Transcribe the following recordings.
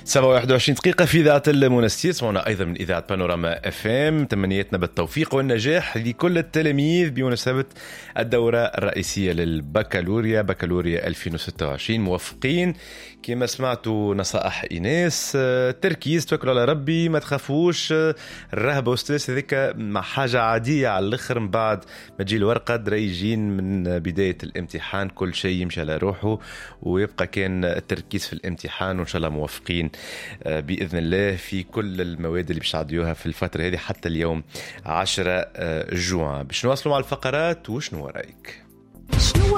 7:21 دقيقة في إذاعة المنستير. اسمعونا أيضا من إذاعة بانوراما اف ام. تمنياتنا بالتوفيق والنجاح لكل التلاميذ بمناسبة الدورة الرئيسية للبكالوريا بكالوريا 2026. موفقين كما سمعتوا نصائح إيناس. تركيز، توكلوا على ربي، ما تخافوش. الرهبة والستريس هذيك مع حاجة عادية على الآخر. من بعد ما تجي الورقة دريجين من بداية الامتحان كل شيء يمشي على روحه ويبقى كان التركيز في الامتحان، وإن شاء الله موفقين بإذن الله في كل المواد اللي باش تعديوها في الفترة هذه حتى اليوم 10 جوان. باش نواصلوا مع الفقرات. وشنو رأيك؟ شنو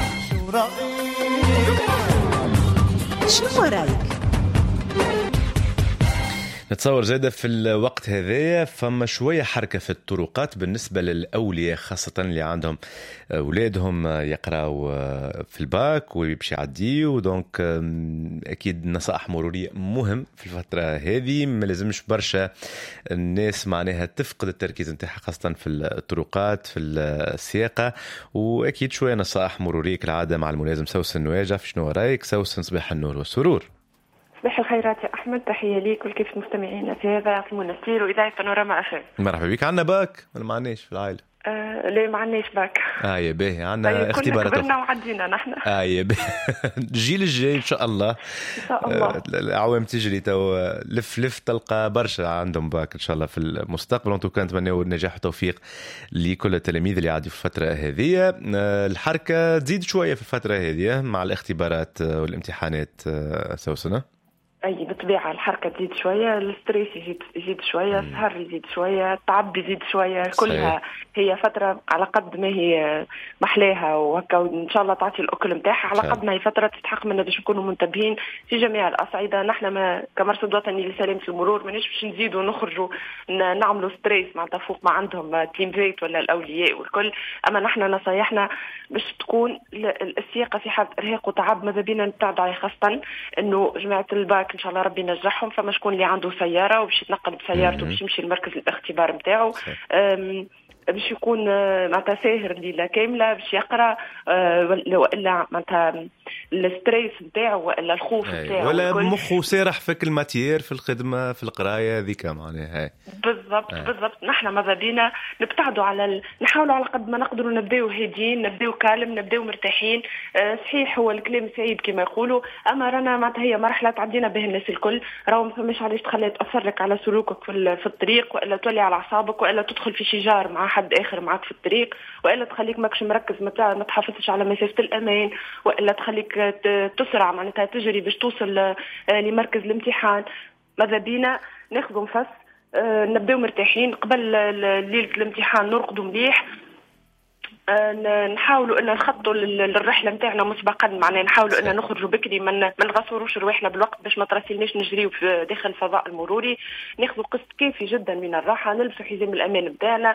رأيك؟ نتصور زادة في الوقت هذا فما شوية حركة في الطرقات بالنسبة للأولياء، خاصة اللي عندهم أولادهم يقرأوا في الباك ويمشي يعديوا. دونك أكيد نصائح مرورية مهم في الفترة هذه. ما لازمش برشا الناس معناها تفقد التركيز نتاعها خاصة في الطرقات في السياقة. وأكيد شوية نصائح مرورية كالعادة مع الملازم سوسن نواجه. شنو رأيك سوسن؟ صباح النور والسرور. صباح الخيرات يا أحمد، تحية ليك ولكيف المستمعين في هذا المنستير وإذاعة بانوراما أخير. مرحبا بك. عنا باك ولا ما عناش في العائلة؟ ليه ما عناش باك؟ يا باهي عنا اختبارات. كنا كبرنا وعدينا نحن. يا باهي الجيل الجاي إن شاء الله. إن شاء الله. الأعوام تجري تو لف تلقى برشا عندهم باك إن شاء الله في المستقبل. وانتو كان نتمنوا النجاح والتوفيق لكل التلاميذ اللي عادوا في الفترة هذه. الحركة تزيد شوية في الفترة هذه مع الاختبارات والامتحانات سوسنة. أي بالطبيعة الحركة تزيد شوية، الستريس يزيد شوية، السهر يزيد شوية، التعب يزيد شوية. كلها هي فترة على قد ما هي محلاها وهكا وإن شاء الله تعطي الأكل متاعها، على قد ما هي فترة تستحق منا باش نكونوا منتبهين في جميع الأصعدة. نحن ما كمرصد وطني لسلامة المرور مانيش باش نزيدوا ونخرجوا نعملوا ستريس معناتها فوق ما عندهم تلميذات ولا الأولياء والكل. أما نحن نصايحنا باش تكون السياقة في حال إرهاق وتعب ماذا بينا نبتعد عليه، خاصة إنه جماعة الباك إن شاء الله ربي ينجحهم. فما شكون اللي عنده سيارة وباش يتنقل بسيارته باش يمشي لمركز الاختبار متاعه باش يكون معناتها ساهر الليلة كاملة باش يقرأ وإلا معناتها الستريس متاعه وإلا الخوف متاعه ولا مخه سارح في كل ماتير في الخدمة في القراية ذيك معناها. بالضبط. نحن ماذا بينا نبتعدوا على نحاولوا على قد ما نقدروا نبداو هادين، نبداو كالم، نبداو مرتاحين. صحيح هو الكلام سعيد كما يقولوا، أما رانا معناتها هي مرحلة تعدينا به الناس الكل. راهو ما فماش علاش تخلي تأثرك على سلوكك في الطريق وإلا تولي على أعصابك وإلا تدخل في شجار مع حد آخر معك في الطريق وإلا تخليك ماكش مركز ما تحافظش على مسافة الأمان وإلا تخليك تسرع معناتها تجري باش توصل لمركز الامتحان. ماذا بينا ناخذ نفس، نبداو مرتاحين قبل ليلة الامتحان، نرقدوا مليح، نحاولوا ان نخطوا للرحله نتاعنا مسبقا. معناها نحاولوا ان نخرجوا بكري، ما نغصروش رواحنا بالوقت باش ما تراسلناش نجريو في داخل الفضاء المروري. ناخذوا قسط كافي جدا من الراحه، نلبسوا حزام الامان نتاعنا،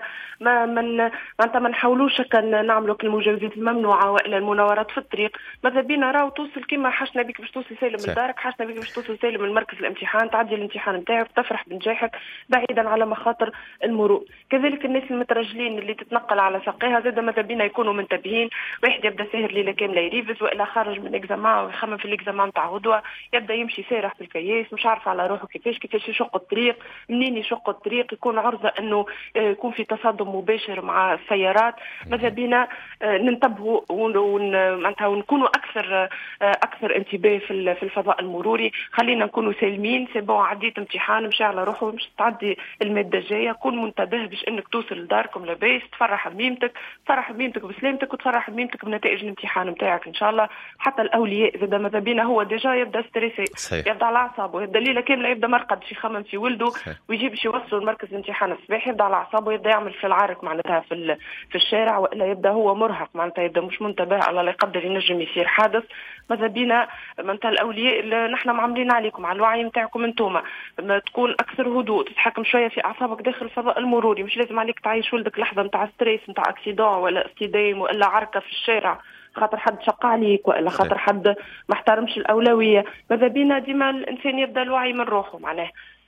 ما نحاولوش نعملوا المجاوزات الممنوعه والا المناورات في الطريق. ماذا بينا راهو توصل كيما حشنا بك باش توصل سالم لدارك، حشنا بك باش توصل سالم لمركز الامتحان، تعدي الامتحان نتاعك، تفرح بنجاحك بعيدا على مخاطر المرور. كذلك الناس المترجلين اللي تتنقل على ساقيها زاد ماذا بينا يكونوا منتبهين. واحد يبدا ساهر ليله كامله يريفز والا خارج من الاكزامان ويخمم في الاكزامان تاع غدوه، يبدا يمشي سارح في الكياس مش عارف على روحه كيفاش يشق الطريق، منين يشق الطريق، يكون عرضه انه يكون في تصادم مباشر مع السيارات. ماذا بينا ننتبهوا ونكونوا اكثر انتباه في الفضاء المروري. خلينا نكونوا سالمين، سيبون عديت امتحان مشي على روحه مش تعدي الماده الجايه. كون منتبه باش انك توصل لداركم لاباس، تفرح بميمتك بسلامتك وتفرح بميمتك بنتائج الامتحان نتاعك ان شاء الله. حتى الاولياء اذا ماذا بينا هو ديجا يبدا ستريسي، يبدا على اعصابه، يبدا ليله كامله يبدا مرقد شي يخمم في ولده ويجي باش يوصل لمركز الامتحان الصباح، يبدا على اعصابه، يبدا يعمل في العارك معناتها في الشارع والا يبدا هو مرهق معناتها يبدا مش منتبه على لا يقدر ينجم يصير حادث. ماذا بينا معناتها الاولياء اللي نحن معاملين عليكم على الوعي نتاعكم انتوما تكون اكثر هدوء، تتحكم شويه في اعصابك داخل الفضاء المروري. مش لازم عليك تعيش ولدك لحظه نتاع ستريس نتاع اكسيدون ولا اصطدام ولا عركه في الشارع خاطر حد شق عليك والا خاطر حد ما احترمش الاولويه. ماذا بينا ديما الانسان يبدا الوعي من روحه معناه.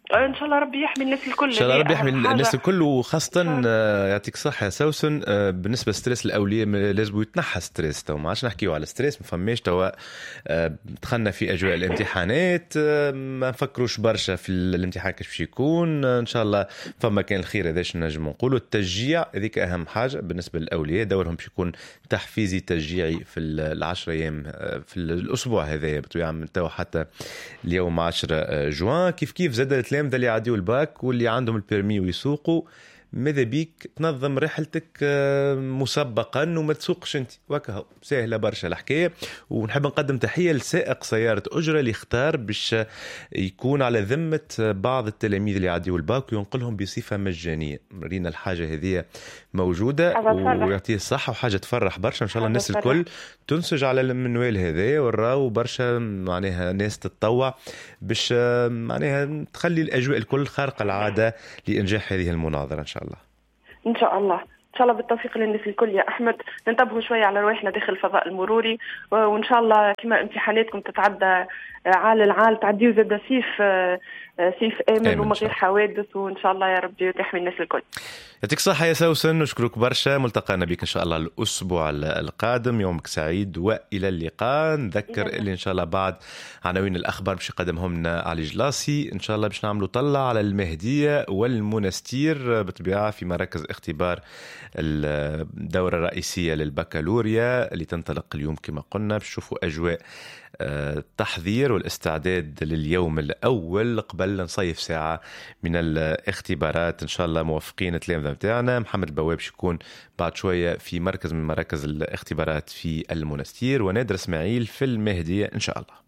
ان شاء الله ربي يحمي الناس الكل. ان شاء الله ربي يحمي الناس الكل، وخاصه يعطيك الصحه يا سوسن. بالنسبه للستريس الاوليه لازم يتنحى ستريس، تو ما عادش نحكيو على ستريس، ما فماش توا دخلنا في اجواء الامتحانات، ما نفكروش برشا في الامتحان كيف باش يكون. ان شاء الله فما كان الخير، هذاش نجم نقولوا. التشجيع هذيك اهم حاجه بالنسبه للاولياء، دورهم باش يكون تحفيزي تشجيعي في العشر ايام في الاسبوع هذايا بطبيعه من توا حتى اليوم 10 جوان. كيف زاد التلامذة اللي عاديوا الباك واللي عندهم البيرمي ويسوقوا، ماذا بيك تنظم رحلتك مسبقا وما تسوقش انت وكهو، سهله برشا الحكايه. ونحب نقدم تحيه لسائق سياره اجره اللي اختار باش يكون على ذمه بعض التلاميذ اللي عاديوا الباك وينقلهم بصفه مجانيه. رينا الحاجه هذه موجوده ويعطيه الصحه، وحاجه تفرح برشا. ان شاء الله الناس الكل تنسج على المنوال هذا، وراو برشا معناها ناس تتطوع باش معناها تخلي الاجواء الكل خارقه العاده لانجاح هذه المناظره. ان شاء الله بالتوفيق للناس الكل يا احمد. ننتبهوا شويه على رواحنا داخل الفضاء المروري، وان شاء الله كما امتحاناتكم تتعدى عال العال تعديوا زاد سيف امن ومن غير حوادث، وان شاء الله يا ربي تحمي الناس الكل. يعطيك الصحة يا سوسن، نشكرك برشا. ملتقانا بك إن شاء الله الأسبوع القادم. يومك سعيد وإلى اللقاء. نذكر اللي إن شاء الله بعد عناوين الأخبار باش يقدمهم لنا علي جلاسي. إن شاء الله باش نعملوا طلع على المهدية والمنستير بطبيعة في مراكز اختبار الدورة الرئيسية للبكالوريا اللي تنطلق اليوم كما قلنا. باش نشوفوا أجواء التحضير والاستعداد لليوم الأول قبل نصيف ساعة من الاختبارات. إن شاء الله موفقين التلامذة متاعنا. محمد البواب يكون بعد شوية في مركز من مراكز الاختبارات في المنستير، ونادر اسماعيل في المهدية إن شاء الله.